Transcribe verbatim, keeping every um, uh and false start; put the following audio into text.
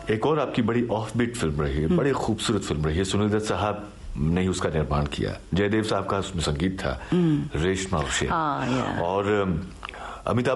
एक और आपकी बड़ी ऑफ बीट फिल्म रही है, बड़ी खूबसूरत फिल्म रही है, सुनील दत्त साहब ने ही उसका निर्माण किया, जयदेव साहब का उसमें संगीत था, रेशमा उसे, और अमिताभ